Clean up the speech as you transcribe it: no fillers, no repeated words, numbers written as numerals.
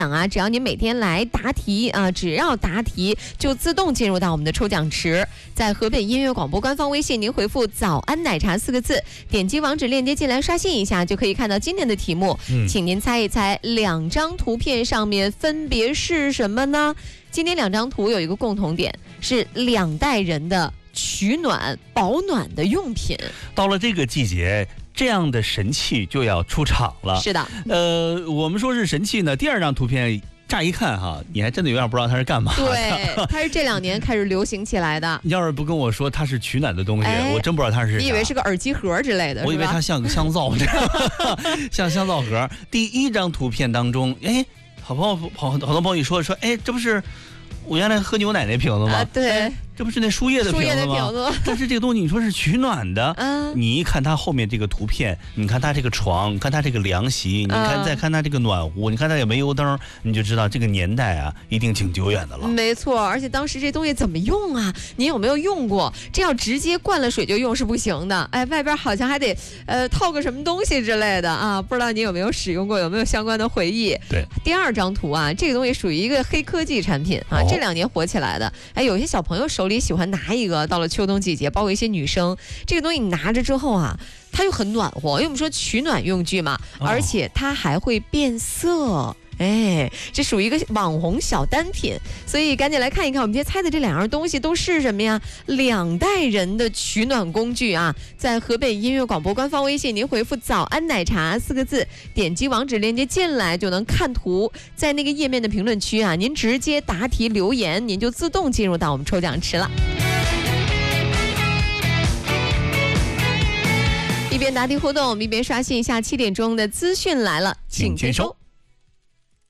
啊，只要您每天来答题啊，只要答题就自动进入到我们的抽奖池。在河北音乐广播官方微信，您回复"早安奶茶"4个字，点击网址链接进来刷新一下，就可以看到今天的题目。请您猜一猜，2张图片上面分别是什么呢？今天2张图有一个共同点，是2代人的取暖保暖的用品。 到了这个季节，这样的神器就要出场了。 是的， 我们说是神器呢。第2张图片乍一看哈，你还真的有点不知道它是干嘛的。 对，它是这2年开始流行起来的。 你要是不跟我说它是取暖的东西，我真不知道它是啥。 你以为是个耳机盒之类的？ 我以为它像个香皂，像香皂盒。第1张图片当中，好多朋友说，这不是我原来喝牛奶那瓶子吗？ 对。 这不是那输液的瓶子吗？但是这个东西你说是取暖的，你一看它后面这个图片，你看它这个床，你看它这个凉席，再看它这个暖壶，你看它也煤油灯，你就知道这个年代啊一定挺久远的了。 没错，而且当时这东西怎么用啊？您有没有用过？这要直接灌了水就用是不行的，外边好像还得套个什么东西之类的啊，不知道您有没有使用过，有没有相关的回忆？ 对， 第2张图啊，这个东西属于一个黑科技产品啊，这2年火起来的。有些小朋友手里喜欢拿一个，到了秋冬季节，包括一些女生，这个东西你拿着之后啊，它又很暖和，因为我们说取暖用具嘛，而且它还会变色。这属于一个网红小单品，所以赶紧来看一看我们今天猜的这2样东西都是什么呀？2代人的取暖工具啊，在河北音乐广播官方微信，您回复"早安奶茶"4个字，点击网址链接进来就能看图，在那个页面的评论区啊，您直接答题留言，您就自动进入到我们抽奖池了。一边答题互动，我们一边刷新一下7点钟的资讯来了，请接收。